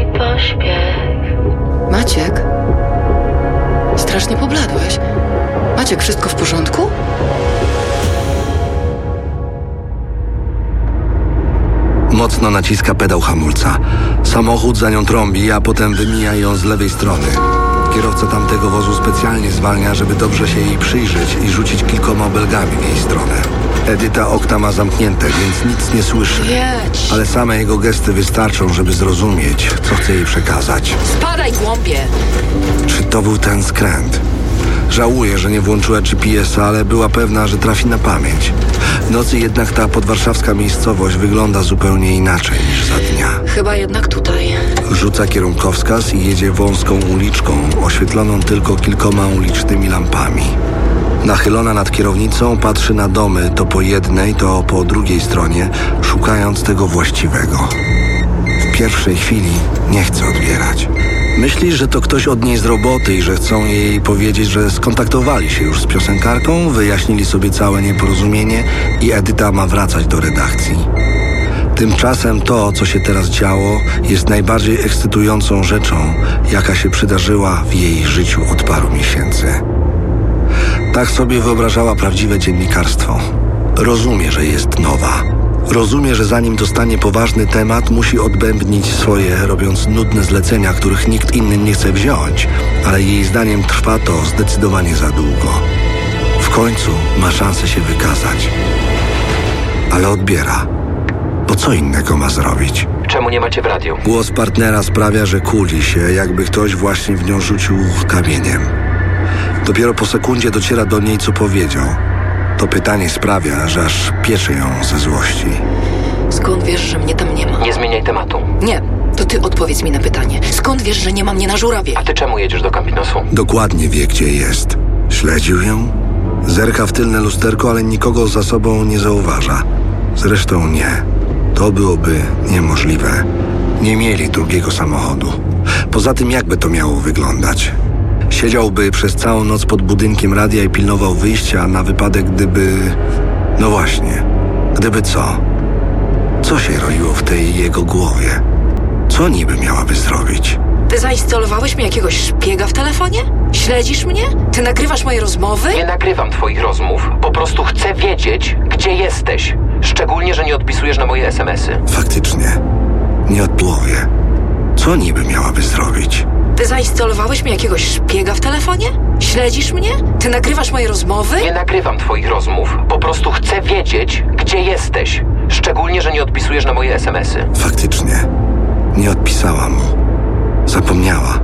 i pośpiech. Maciek? Strasznie pobladłeś. Maciek, wszystko w porządku? Mocno naciska pedał hamulca. Samochód za nią trąbi, a potem wymija ją z lewej strony. Kierowca tamtego wozu specjalnie zwalnia, żeby dobrze się jej przyjrzeć i rzucić kilkoma obelgami w jej stronę. Edyta okna ma zamknięte, więc nic nie słyszy. Jedź! Ale same jego gesty wystarczą, żeby zrozumieć, co chce jej przekazać. Spadaj, głąbie! Czy to był ten skręt? Żałuje, że nie włączyła GPS-a, ale była pewna, że trafi na pamięć. W nocy jednak ta podwarszawska miejscowość wygląda zupełnie inaczej niż za dnia. Chyba jednak tutaj. Rzuca kierunkowskaz i jedzie wąską uliczką, oświetloną tylko kilkoma ulicznymi lampami. Nachylona nad kierownicą patrzy na domy, to po jednej, to po drugiej stronie, szukając tego właściwego. W pierwszej chwili nie chce odbierać. Myśli, że to ktoś od niej z roboty i że chcą jej powiedzieć, że skontaktowali się już z piosenkarką, wyjaśnili sobie całe nieporozumienie i Edyta ma wracać do redakcji. Tymczasem to, co się teraz działo, jest najbardziej ekscytującą rzeczą, jaka się przydarzyła w jej życiu od paru miesięcy. Tak sobie wyobrażała prawdziwe dziennikarstwo. Rozumie, że jest nowa. Rozumie, że zanim dostanie poważny temat, musi odbębnić swoje, robiąc nudne zlecenia, których nikt inny nie chce wziąć, ale jej zdaniem trwa to zdecydowanie za długo. W końcu ma szansę się wykazać. Ale odbiera. Bo co innego ma zrobić? Czemu nie macie w radiu? Głos partnera sprawia, że kuli się, jakby ktoś właśnie w nią rzucił kamieniem. Dopiero po sekundzie dociera do niej, co powiedział. To pytanie sprawia, że aż piecze ją ze złości. Skąd wiesz, że mnie tam nie ma? Nie zmieniaj tematu. Nie, to ty odpowiedz mi na pytanie. Skąd wiesz, że nie ma mnie na Żurawie? A ty czemu jedziesz do Campinosu? Dokładnie wie, gdzie jest. Śledził ją? Zerka w tylne lusterko, ale nikogo za sobą nie zauważa. Zresztą nie. To byłoby niemożliwe. Nie mieli drugiego samochodu. Poza tym, jakby to miało wyglądać? Siedziałby przez całą noc pod budynkiem radia i pilnował wyjścia na wypadek, gdyby... No właśnie, gdyby co? Co się roiło w tej jego głowie? Co niby miałaby zrobić? Ty zainstalowałeś mi jakiegoś szpiega w telefonie? Śledzisz mnie? Ty nagrywasz moje rozmowy? Nie nagrywam twoich rozmów. Po prostu chcę wiedzieć, gdzie jesteś. Szczególnie, że nie odpisujesz na moje SMS-y. Faktycznie, nie odpowie. Co niby miałaby zrobić? Ty zainstalowałeś mi jakiegoś szpiega w telefonie? Śledzisz mnie? Ty nagrywasz moje rozmowy? Nie nagrywam twoich rozmów. Po prostu chcę wiedzieć, gdzie jesteś. Szczególnie, że nie odpisujesz na moje SMS-y. Faktycznie, nie odpisała mu. Zapomniała.